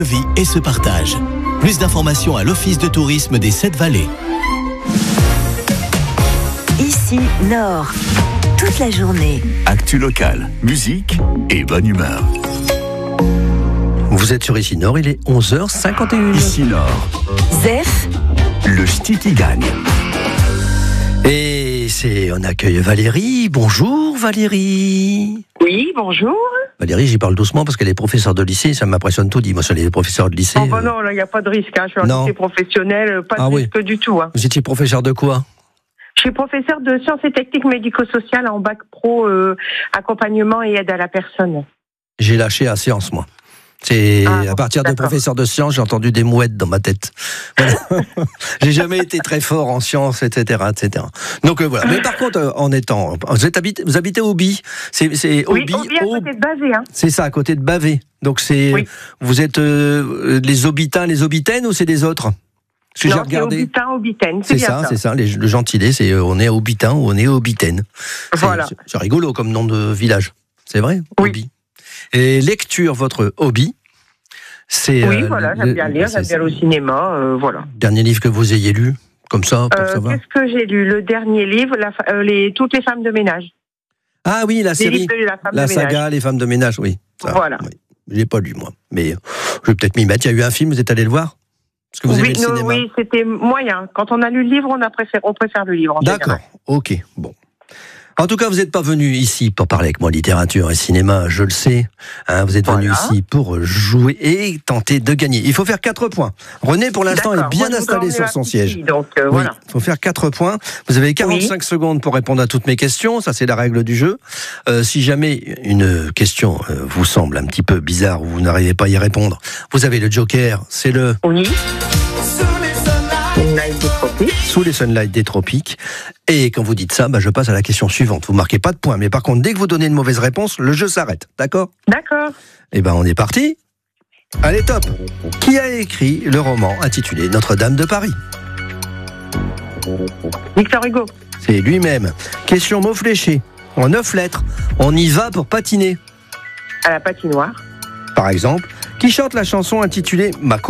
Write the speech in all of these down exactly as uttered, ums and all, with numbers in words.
Vie et se partage. Plus d'informations à l'Office de tourisme des Sept Vallées. Ici, Nord. Toute la journée. Actu locale, musique et bonne humeur. Vous êtes sur Ici Nord, il est onze heures cinquante et une. Ici Nord. Zef. Le ch'ti qui gagne. Et c'est, on accueille Valérie. Bonjour Valérie. Oui, bonjour. Valérie, j'y parle doucement parce qu'elle est professeure de lycée, ça m'impressionne tout dit. Moi, sur les professeurs de lycée. Oh bah non, là, il n'y a pas de risque. Hein. Je suis en lycée professionnel, pas de ah, risque oui. du tout. Hein. Vous étiez professeur de quoi? Je suis professeur de sciences et techniques médico-sociales en bac pro, euh, accompagnement et aide à la personne. J'ai lâché à sciences, moi. C'est ah, à partir de professeur de sciences, j'ai entendu des mouettes dans ma tête. Voilà. J'ai jamais été très fort en sciences, et cetera, et cetera. Donc euh, voilà. Mais par contre, euh, en étant, vous êtes habité, vous habitez au Bi, c'est c'est oui, Auby, au Bi à côté de Bavé. Hein. C'est ça, à côté de Bavé. Donc c'est, oui. Vous êtes euh, les Aubitains, les Aubitaines ou c'est des autres? Parce que non, j'ai regardé. C'est Aubitains, Aubitaines. C'est, c'est ça, ça. c'est ça. Les, le gentilé, c'est euh, on est Aubitains ou on est Aubitaines. Voilà. C'est, c'est rigolo comme nom de village. C'est vrai. Oui. Auby. Et lecture, votre hobby. C'est, oui, euh, voilà, j'aime bien lire, j'aime bien le cinéma, euh, voilà. Dernier livre que vous ayez lu, comme ça, pour euh, savoir. Qu'est-ce que j'ai lu? Le dernier livre, la, euh, les, Toutes les femmes de ménage. Ah oui, la série, de la, la de saga ménage. Les femmes de ménage, oui. Ça, voilà. Oui. Je l'ai pas lu, moi, mais euh, je vais peut-être m'y mettre. Il y a eu un film, vous êtes allé le voir? Parce que vous oui, aimez le non, cinéma. Oui, c'était moyen. Quand on a lu le livre, on, a préféré, on préfère le livre. En D'accord, général. ok, bon. En tout cas, vous n'êtes pas venu ici pour parler avec moi littérature et cinéma, je le sais. Hein, vous êtes venu voilà. ici pour jouer et tenter de gagner. Il faut faire quatre points. René, pour l'instant, D'accord. est bien moi, installé sur son siège. Ici, donc, euh, oui, voilà. il faut faire quatre points. Vous avez quarante-cinq oui. secondes pour répondre à toutes mes questions. Ça, c'est la règle du jeu. Euh, si jamais une question euh, vous semble un petit peu bizarre ou vous n'arrivez pas à y répondre, vous avez le joker. C'est le... Oui. Sous les sunlights des tropiques. Et quand vous dites ça, bah, je passe à la question suivante. Vous marquez pas de points, mais par contre, dès que vous donnez une mauvaise réponse, le jeu s'arrête. D'accord ? D'accord. Eh ben, on est parti. Allez, top. Qui a écrit le roman intitulé Notre-Dame de Paris ? Victor Hugo. C'est lui-même. Question mot fléché. En neuf lettres, on y va pour patiner. À la patinoire. Par exemple, qui chante la chanson intitulée Macumba ?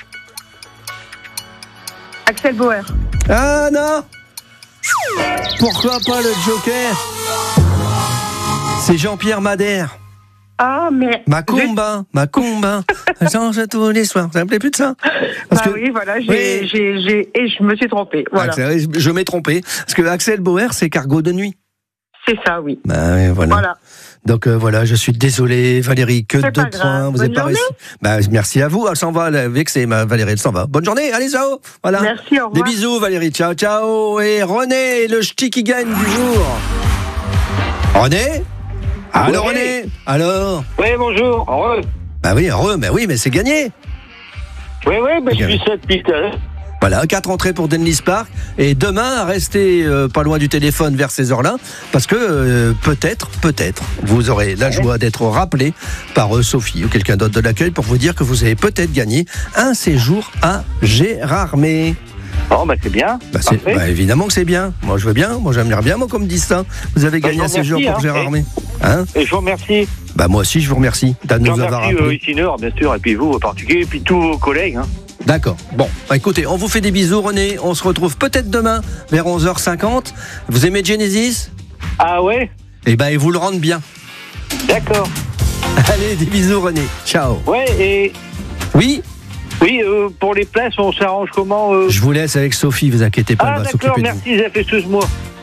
Axel Bauer. Ah non! Pourquoi pas le Joker? C'est Jean-Pierre Madère. Ah, mais... Macumba, Macumba, elle change tous les soirs. Vous ne rappelez plus de ça? Parce bah que... oui, voilà, j'ai, oui. J'ai, j'ai, et je me suis trompé. Voilà. Axel, je m'ai trompé. Parce que Axel Bauer, c'est Cargo de nuit. C'est ça, oui. Bah, voilà. voilà. Donc euh, voilà, je suis désolé, Valérie, que c'est deux points. Grave. Vous Bonne n'êtes pas réussi. Bah, merci à vous. Elle s'en va, elle est vexée, ma Valérie, elle s'en va. Bonne journée, allez, ciao. Voilà. Merci, au revoir. Des bisous, Valérie. Ciao, ciao. Et René, le ch'ti qui gagne du jour. René? Alors, oui. René? Alors? Oui, bonjour. Heureux. Bah oui, heureux, mais oui, mais c'est gagné. Oui, oui, bah, je suis ça depuis tout à l'heure. Voilà, quatre entrées pour Dennis Park. Et demain, restez euh, pas loin du téléphone vers ces heures-là, parce que euh, peut-être, peut-être, vous aurez la joie d'être rappelé par euh, Sophie ou quelqu'un d'autre de l'accueil pour vous dire que vous avez peut-être gagné un séjour à Gérardmer. Oh, bah c'est bien. Bah, c'est, bah, évidemment que c'est bien. Moi, je veux bien. Moi, j'aimerais bien, moi, qu'on me dise ça. Vous avez bah, gagné un séjour remercie, pour hein, Gérardmer. Et, hein et je vous remercie. Bah, moi aussi, je vous remercie de nous avoir rappelé. Euh, ici Nord, bien sûr, et puis vous en particulier, et puis tous vos collègues. Hein. D'accord. Bon, bah écoutez, on vous fait des bisous, René. On se retrouve peut-être demain vers onze heures cinquante. Vous aimez Genesis ? Ah ouais ? Eh ben, ils vous le rendent bien. D'accord. Allez, des bisous, René. Ciao. Ouais, et... Oui ? Oui, euh, pour les places, on s'arrange comment euh... Je vous laisse avec Sophie, vous inquiétez pas, ah, elle va s'occuper de vous. Ah d'accord, merci, excuse-moi.